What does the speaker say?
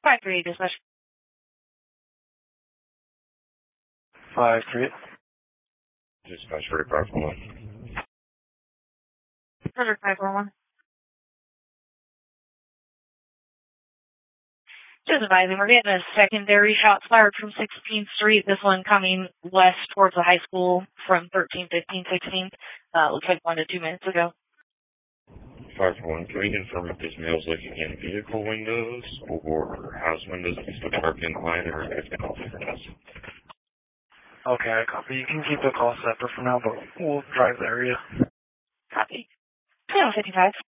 538 dispatch. 538. Dispatch for 541. Roger, 541. Just advising, we're getting a secondary shot fired from 16th Street. This one coming west towards the high school from 13th, 15th, 16th. Looks like 1 to 2 minutes ago. 541, can we confirm if this male is looking in vehicle windows or house windows? If he's still parked in line or if they call different house? Okay, I copy. You can keep the call separate for now, but we'll drive the area. Copy. 255.